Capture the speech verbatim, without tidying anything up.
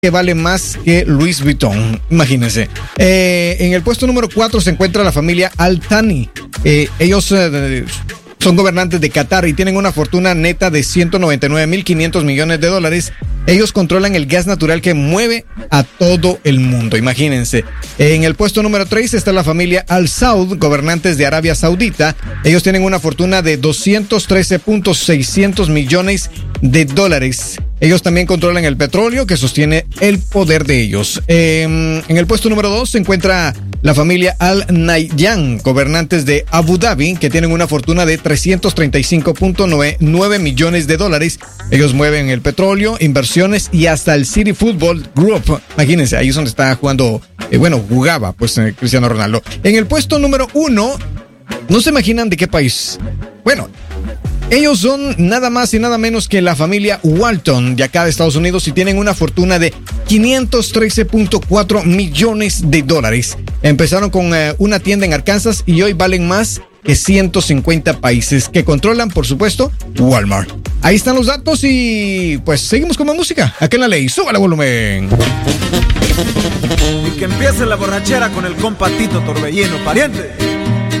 que vale más que Louis Vuitton. Imagínense. Eh, en el puesto número cuatro se encuentra la familia Al Thani. Eh, ellos eh, son gobernantes de Qatar y tienen una fortuna neta de ciento noventa y nueve mil quinientos millones de dólares. Ellos controlan el gas natural que mueve a todo el mundo, imagínense. En el puesto número tres está la familia Al Saud, gobernantes de Arabia Saudita. Ellos tienen una fortuna de doscientos trece punto seiscientos millones de dólares. Ellos también controlan el petróleo que sostiene el poder de ellos. Eh, en el puesto número dos se encuentra la familia Al Nahyan, gobernantes de Abu Dhabi, que tienen una fortuna de trescientos treinta y cinco punto nueve millones de dólares. Ellos mueven el petróleo, inversiones y hasta el City Football Group. Imagínense, ahí es donde está jugando, eh, bueno, jugaba pues eh, Cristiano Ronaldo. En el puesto número uno, ¿no se imaginan de qué país? Bueno, ellos son nada más y nada menos que la familia Walton de acá de Estados Unidos y tienen una fortuna de quinientos trece punto cuatro millones de dólares. Empezaron con eh, una tienda en Arkansas y hoy valen más que ciento cincuenta países que controlan, por supuesto, Walmart. Ahí están los datos y pues seguimos con más música. Aquí en La Ley, súbale volumen. Y que empiece la borrachera con el compa Tito Torbellino, pariente.